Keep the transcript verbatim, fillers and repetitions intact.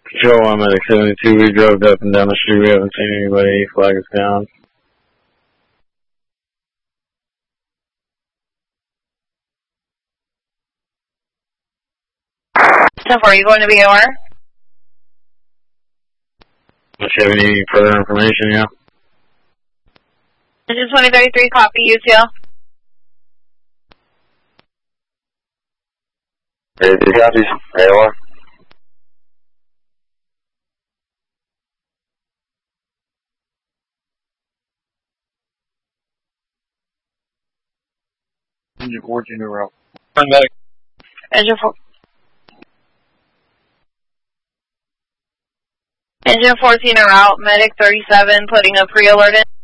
Control one, medic seventy-two, we drove up and down the street, we haven't seen anybody, flag is down. ten four, are you going to B O R? Does you have any further information, yeah? Engine twenty thirty-three, copy, U T L. Ready to copies, A O R. Engine fourteen in route. Medic. Engine four. Engine fourteen en route, medic thirty-seven, putting a pre-alert in.